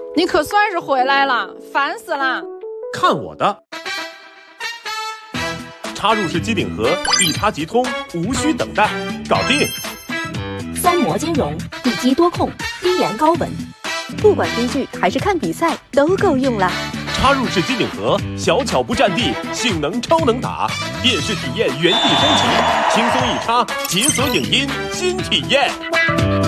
你可算是回来了，烦死了！ 看我的！插入式机顶盒，一插即通，无需等待，搞定 3模兼容，一机多控，低燃高稳，不管追剧还是看比赛都够用了。 插入式机顶盒，小巧不占地，性能超能打，电视体验原地升级，轻松一插，解锁影音新体验。